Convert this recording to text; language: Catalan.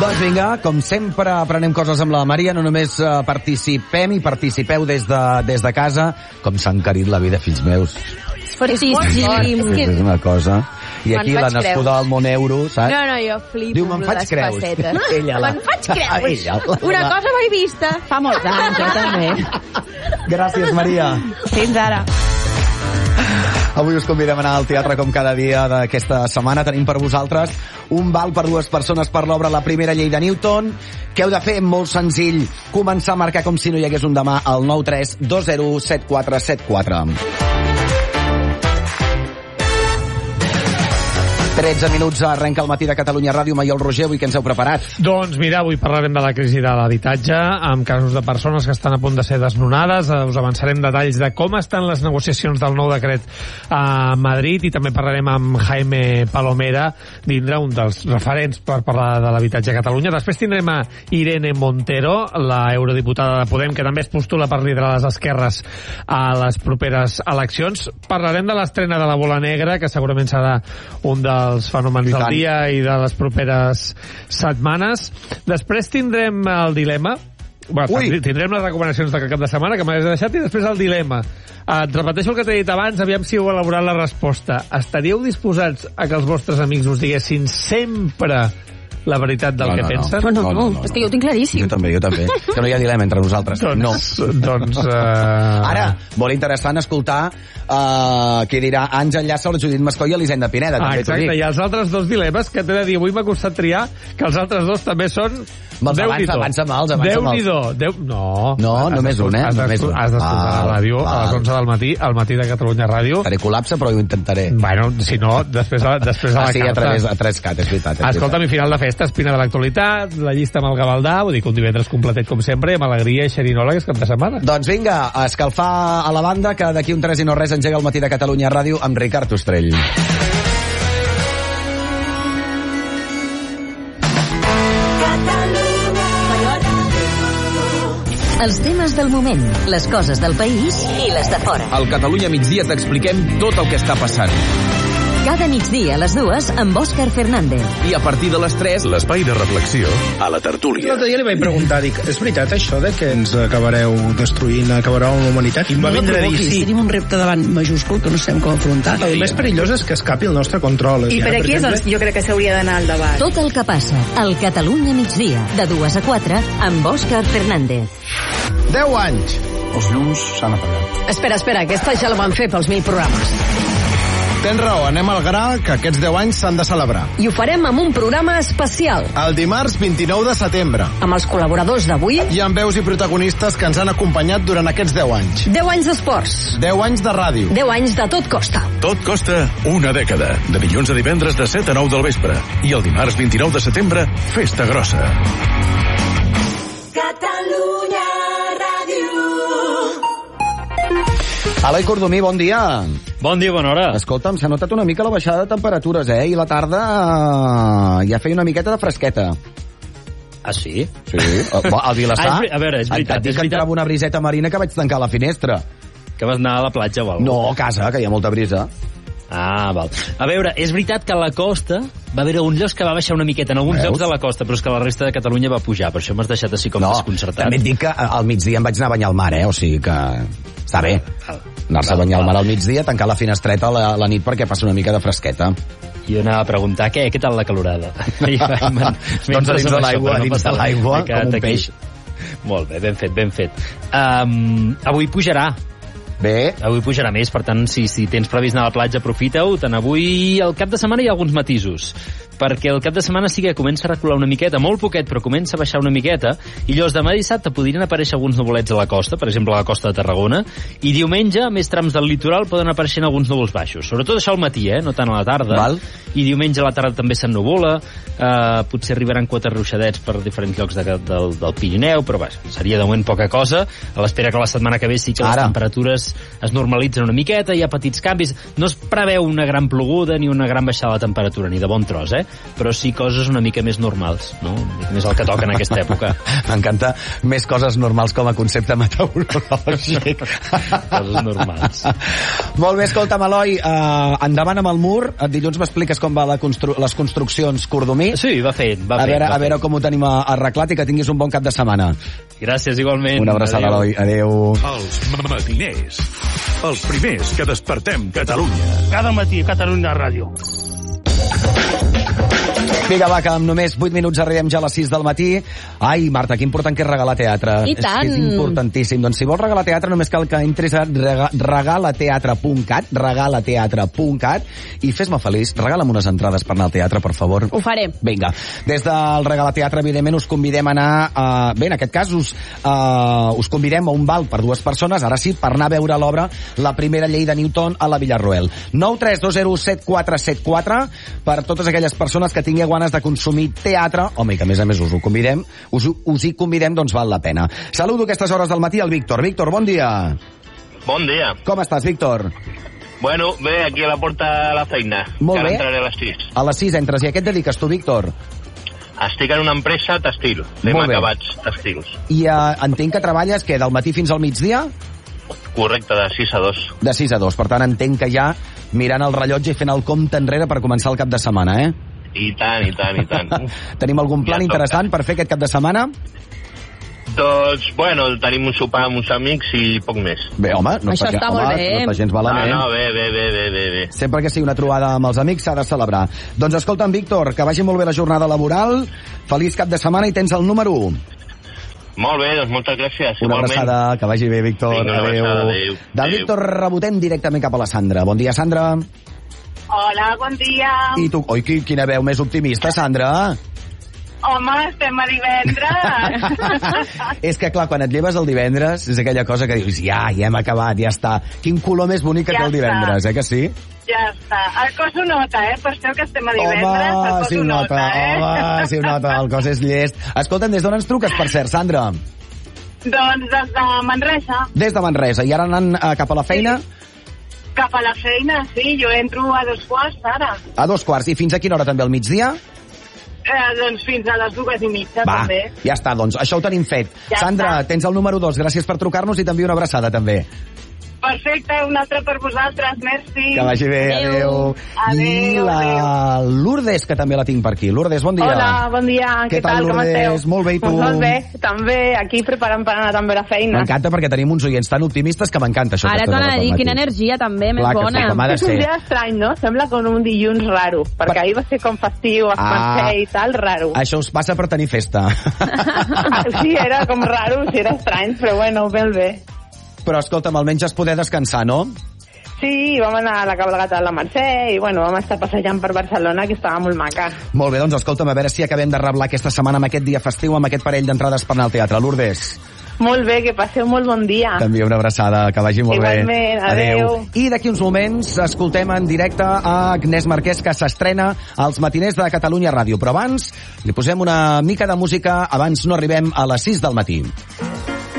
Doncs vinga, com sempre aprenem coses amb la Maria, no només participem i participeu des de casa, com s'ha encarit la vida, fills meus. És una cosa. I aquí la nascuda del món euro, saps? No, jo flipo amb les pessetes. Me'n faig creus. Una cosa mai vista. Fa molts anys, jo també. Gràcies, Maria. Fins ara. Avui us convidem a anar al teatre com cada dia d'aquesta setmana. Tenim per vosaltres un val per 2 persones per l'obra La primera llei de Newton. Què heu de fer? Molt senzill. Començar a marcar com si no hi hagués un demà al 93207474. 13 minuts arrenca el matí de Catalunya Ràdio. Maiol Roger, avui què ens heu preparat? Doncs mira, avui parlarem de la crisi de l'habitatge, amb casos de persones que estan a punt de ser desnonades. Us avançarem detalls de com estan les negociacions del nou decret a Madrid i també parlarem amb Jaime Palomera, vindrà un dels referents per parlar de l'habitatge a Catalunya. Després tindrem a Irene Montero, la eurodiputada de Podem, que també es postula per liderar les esquerres a les properes eleccions. Parlarem de l'estrena de La Bola Negra, que segurament serà un dels fenòmens del dia i de les properes setmanes. Després tindrem el dilema. Tindrem les recomanacions del cap de setmana que m'hagués deixat i després el dilema. Et repeteixo el que t'he dit abans, aviam si heu elaborat la resposta. Estaríeu disposats a que els vostres amics us diguessin sempre la veritat del que pensen? No. És que jo ho tinc claríssim. Jo també. Que no hi ha dilema entre nosaltres. Ara, molt interessant escoltar qui dirà Àngel Llàcer, el Judit Mascó i Elisenda Pineda. Exacte, i els altres dos dilemes que t'he de dir, avui m'ha costat triar, que els altres dos també són Avança mals. No, només un, Has d'escoltar la ràdio a les 11 del matí, al matí de Catalunya Ràdio. Faré col·lapse, però ho intentaré. Bueno, si no, després a la carta. Sí, a 3CAT, és veritat. Escolta'm, i final de festa, espina de l'actualitat, la llista amb el Gavaldà, vull dir que un divendres completet com sempre, amb alegria i xerinola, que és cap de setmana. Doncs vinga, a escalfar a la banda, que d'aquí un 3 i no res engega el matí de Catalunya Ràdio amb Ricard Ostrell. Els temes del moment, les coses del país i les de fora. Al Catalunya Migdia t'expliquem tot el que està passant. Cada migdia a les 2 amb Òscar Fernández. I a partir de les 3, l'espai de reflexió a la tertúlia. L'altre dia li vaig preguntar, dic, és veritat això de que ens acabareu destruint, acabareu amb la humanitat? I em va vindre a dir sí. Tenim un repte davant majúscul que no sabem com afrontar. El més perillós és que escapi el nostre control. I per aquí és on jo crec que s'hauria d'anar al debat. Tot el que passa al Catalunya Migdia, de 2 a 4, amb Òscar Fernández. 10 anys. Els llums s'han apagat. Espera, aquesta ja la van fer pels 1000 programes. Tens raó, anem al gra, que aquests 10 anys s'han de celebrar. I ho farem amb un programa especial. El dimarts 29 de setembre. Amb els col·laboradors d'avui. I amb veus i protagonistes que ens han acompanyat durant aquests 10 anys. 10 anys d'esports. 10 anys de ràdio. 10 anys de Tot Costa. Tot costa una dècada. De dilluns a divendres de 7 a 9 del vespre. I el dimarts 29 de setembre, festa grossa. Catalunya Ràdio. Eloi Cordomí, bon dia. Bon dia, bona hora. Escolta'm, s'ha notat una mica la baixada de temperatures, I la tarda ja feia una miqueta de fresqueta. Ah, sí? Sí. Al Vilassar, a veure, és veritat. Et dic que entrava una briseta marina que vaig tancar la finestra. Que vas anar a la platja o alguna cosa? No, a casa, que hi ha molta brisa. Ah, val. A veure, és veritat que a la costa va haver alguns llocs que va baixar una miqueta, en alguns llocs de la costa, però és que la resta de Catalunya va pujar, per això m'has deixat així com desconcertat. També et dic que al migdia em vaig anar a banyar al mar, o sigui que està bé. Anar-se a banyar al mar al migdia, tancar la finestreta a la nit perquè passa una mica de fresqueta. Jo anava a preguntar, què tal la calorada? Doncs a dins de l'aigua, com un peix. Molt bé, ben fet. Avui pujarà. Bé. Avui pujarà més, per tant, si tens previst anar a la platja, aprofita-ho. Tant avui, al cap de setmana, hi ha alguns matisos. Perquè el cap de setmana sí que comença a recular una miqueta, molt poquet, però comença a baixar una miqueta, i llavors demà dissabte podrien aparèixer alguns nuvolets a la costa, per exemple a la costa de Tarragona, i diumenge, més trams del litoral, poden aparèixer alguns núvols baixos. Sobretot això al matí, no tant a la tarda. Val. I diumenge a la tarda també s'ennuvola, potser arribaran 4 ruixadets per diferents llocs del Pirineu, però seria de moment poca cosa, a l'espera que la setmana que ve sí que les temperatures es normalitzen una miqueta, hi ha petits canvis, no es preveu una gran ploguda ni una gran baixada de temperatura, ni de bon tros, però sí coses una mica més normals, no? Més el que toca en aquesta època. M'encanta més coses normals com a concepte meteorològic. Coses normals. Molt bé, escolta'm, Eloi, endavant amb el mur. Dilluns m'expliques com va les construccions Cordomí. Sí, va fet. A veure com ho tenim arreglat i que tinguis un bon cap de setmana. Gràcies, igualment. Una abraçada, Eloi. Adéu. Els matiners. Els primers que despertem Catalunya. Cada matí a Catalunya Ràdio. Vinga, va, que amb només 8 minuts arribem ja a les 6 del matí. Ai, Marta, que important que és regalar teatre. I tant. És importantíssim. Doncs si vols regalar teatre, només cal que entris a regalateatre.cat i fes-me feliç. Regala'm unes entrades per anar al teatre, per favor. Ho faré. Vinga. Des del Regalateatre, evidentment, us convidem a anar... bé, en aquest cas, us convidem a un val per 2 persones, ara sí, per anar a veure l'obra La primera llei de Newton a la Villarroel. 932017474 per totes aquelles persones que tingueu ganes de consumir teatre, home, i que a més us ho convidem, us hi convidem, doncs val la pena. Saludo a aquestes hores del matí al Víctor. Víctor, bon dia. Bon dia. Com estàs, Víctor? Bueno, bé, aquí a la porta de la feina. Molt bé. Que entraré a les 6. A les 6 entres. I a què et dediques tu, Víctor? Estic en una empresa tèxtil. Fem acabats tèxtils. I entenc que treballes, què, del matí fins al migdia? Correcte, de 6 a 2. De 6 a 2. Per tant, entenc que ja mirant el rellotge i fent el compte enrere per començar el cap de setmana, eh? I tant. Tenim algun plan interessant per fer aquest cap de setmana? Doncs, bueno, tenim un sopar amb uns amics i poc més. Bé, home, no això està molt bé. No està gens malament. No, bé. Sempre que sigui una trobada amb els amics s'ha de celebrar. Doncs escolta'm, Víctor, que vagi molt bé la jornada laboral, feliç cap de setmana i tens el número 1. Molt bé, doncs moltes gràcies. Una abraçada, que vagi bé, Víctor. Vinga, adéu. Del Víctor rebotem directament cap a la Sandra. Bon dia, Sandra. Hola, bon dia. I tu, oi, quina veu més optimista, Sandra? Home, estem a divendres. És que, clar, quan et lleves el divendres, és aquella cosa que dius, ja hem acabat, ja està. Quin color més bonic que té el divendres, que sí? Ja està. El cos ho nota, Penseu que estem a divendres, el cos ho nota, Home, sí ho nota, el cos és llest. Escolta'm, des d'on ens truques, per cert, Sandra? Doncs des de Manresa. Des de Manresa. I ara anant cap a la feina? Sí. Cap a la feina, sí. Jo entro a 2:15, ara. A 2:15. I fins a quina hora també, al migdia? Doncs fins a les 2:30, va, també. Ja està, doncs. Això ho tenim fet. Ja Sandra, està. tens el número 2. Gràcies per trucar-nos i t'envio una abraçada, també. Perfecte, una altra per vosaltres, merci. Que vagi bé, adéu. I la Lourdes, que també la tinc per aquí. Lourdes, bon dia. Hola, bon dia, què tal, com esteu? Molt bé, i tu? Molt bé, també, aquí preparant per anar també a la feina. M'encanta perquè tenim uns oients tan optimistes que m'encanta això. Ara t'ho anava a dir, quina energia també, més bona. És un dia estrany, no? Sembla com un dilluns raro, perquè ahir va ser com festiu, esmercer i tal, raro. Això us passa per tenir festa. Sí, era com raro, sí, era estrany, però bueno, bé. Però escolta'm, almenys has poder descansar, no? Sí, vam anar a la cabalgata de la Mercè i bueno, vam estar passejant per Barcelona, que estava molt maca. Molt bé, doncs escolta'm, a veure si acabem de reblar aquesta setmana amb aquest dia festiu, amb aquest parell d'entrades per anar al teatre. Lourdes. Molt bé, que passeu molt bon dia. També una abraçada, que vagi molt igualment, bé. Adéu. I d'aquí uns moments escoltem en directe a Agnès Marquès, que s'estrena als matiners de Catalunya Ràdio. Però abans li posem una mica de música, abans no arribem a les 6 del matí.